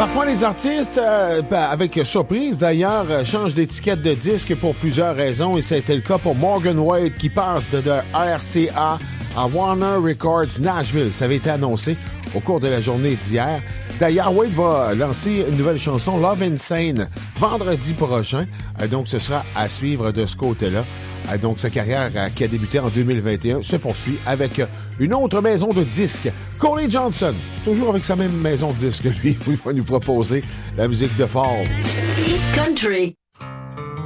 Parfois, les artistes, avec surprise d'ailleurs, changent d'étiquette de disque pour plusieurs raisons et c'était le cas pour Morgan Wade qui passe de RCA à Warner Records Nashville. Ça avait été annoncé au cours de la journée d'hier. D'ailleurs, Wade va lancer une nouvelle chanson, Love Insane, vendredi prochain. Donc, ce sera à suivre de ce côté-là. Donc, sa carrière qui a débuté en 2021 se poursuit avec une autre maison de disques. Coley Johnson, toujours avec sa même maison de disques, lui, il va nous proposer la musique de Fall. Hit Country.